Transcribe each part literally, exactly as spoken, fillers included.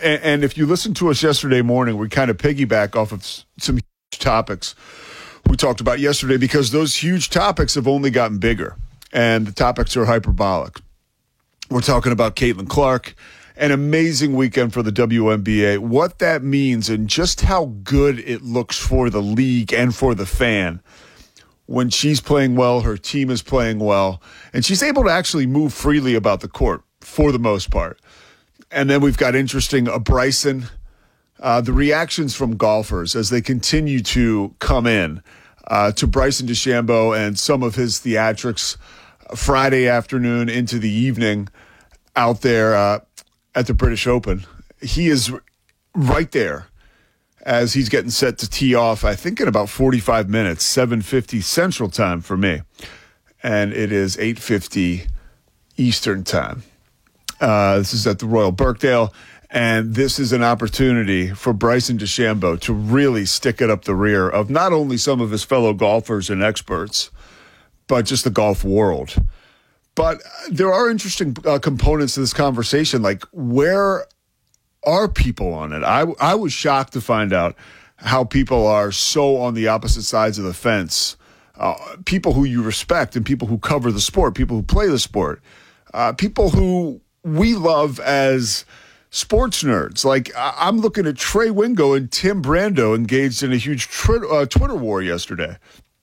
and, and if you listened to us yesterday morning, we kind of piggyback off of some huge topics we talked about yesterday because those huge topics have only gotten bigger, and the topics are hyperbolic. We're talking about Caitlin Clark, an amazing weekend for the W N B A, what that means and just how good it looks for the league and for the fan. When she's playing well, her team is playing well, and she's able to actually move freely about the court for the most part. And then we've got interesting uh, Bryson, uh, the reactions from golfers as they continue to come in uh, to Bryson DeChambeau and some of his theatrics Friday afternoon into the evening out there uh, at the British Open. He is right there as he's getting set to tee off, I think in about forty-five minutes, seven fifty Central Time for me. And it is eight fifty Eastern Time. Uh, this is at the Royal Birkdale, and this is an opportunity for Bryson DeChambeau to really stick it up the rear of not only some of his fellow golfers and experts, but just the golf world. But there are interesting uh, components to this conversation, like where are people on it? I, I was shocked to find out how people are so on the opposite sides of the fence. Uh, people who you respect and people who cover the sport, people who play the sport, uh, people who we love as sports nerds. Like I- I'm looking at Trey Wingo and Tim Brando engaged in a huge tri- uh, Twitter war yesterday.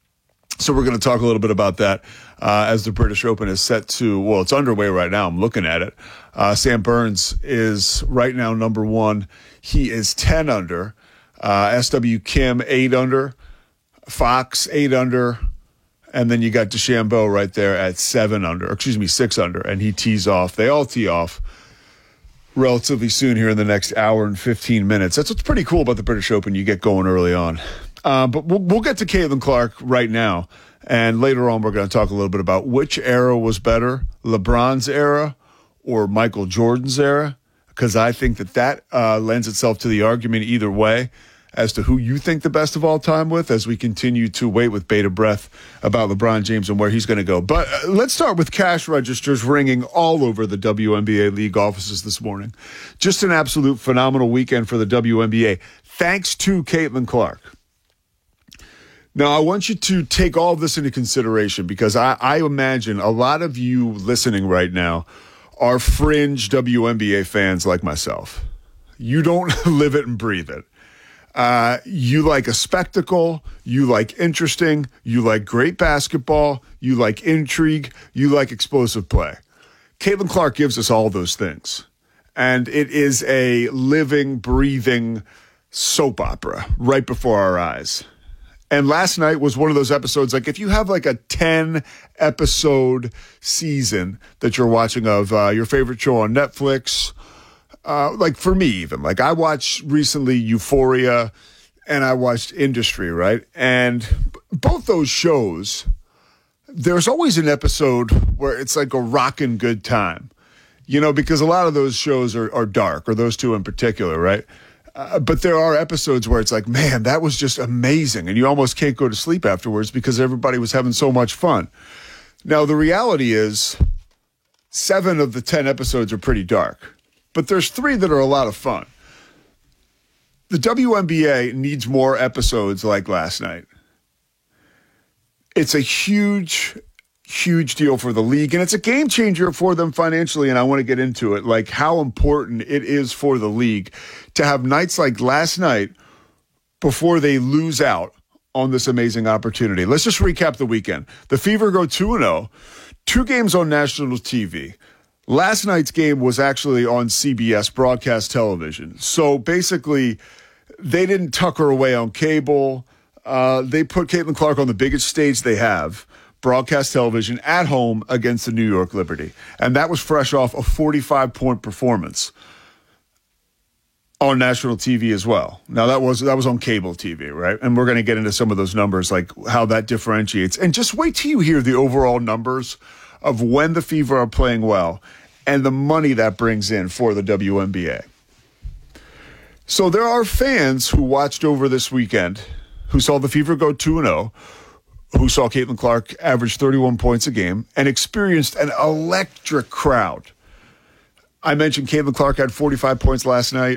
So we're going to talk a little bit about that uh, as the British Open is set to, well, it's underway right now. I'm looking at it. Uh, Sam Burns is right now number one. He is ten under. Uh, S W Kim, eight under. Fox, eight under. And then you got DeChambeau right there at seven under, or excuse me, six under. And he tees off. They all tee off relatively soon here in the next hour and fifteen minutes. That's what's pretty cool about the British Open. You get going early on. Uh, but we'll, we'll get to Caitlin Clark right now. And later on, we're going to talk a little bit about which era was better, LeBron's era or Michael Jordan's era, because I think that that uh, lends itself to the argument either way as to who you think the best of all time with as we continue to wait with bated breath about LeBron James and where he's going to go. But uh, let's start with cash registers ringing all over the W N B A league offices this morning. Just an absolute phenomenal weekend for the W N B A, thanks to Caitlin Clark. Now, I want you to take all of this into consideration because I, I imagine a lot of you listening right now are fringe W N B A fans like myself. You don't live it and breathe it. Uh, you like a spectacle. You like interesting. You like great basketball. You like intrigue. You like explosive play. Caitlin Clark gives us all those things. And it is a living, breathing soap opera right before our eyes. And last night was one of those episodes, like if you have like a ten episode season that you're watching of uh, your favorite show on Netflix, uh, like for me even, like I watched recently Euphoria and I watched Industry, right? And both those shows, there's always an episode where it's like a rockin' good time, you know, because a lot of those shows are, are dark, or those two in particular, right? Uh, but there are episodes where it's like, man, that was just amazing. And you almost can't go to sleep afterwards because everybody was having so much fun. Now, the reality is seven of the ten episodes are pretty dark, but there's three that are a lot of fun. The W N B A needs more episodes like last night. It's a huge, huge deal for the league, and it's a game changer for them financially, and I want to get into it, like how important it is for the league to have nights like last night before they lose out on this amazing opportunity. Let's just recap the weekend. The Fever go two and oh, two games on national T V. Last night's game was actually on C B S broadcast television. So basically, they didn't tuck her away on cable. Uh, they put Caitlin Clark on the biggest stage they have, broadcast television, at home against the New York Liberty. And that was fresh off a forty-five point performance on national T V as well. Now, that was that was on cable T V, right? And we're going to get into some of those numbers, like how that differentiates. And just wait till you hear the overall numbers of when the Fever are playing well and the money that brings in for the W N B A. So there are fans who watched over this weekend who saw the Fever go two and oh, who saw Caitlin Clark average thirty-one points a game and experienced an electric crowd. I mentioned Caitlin Clark had forty-five points last night.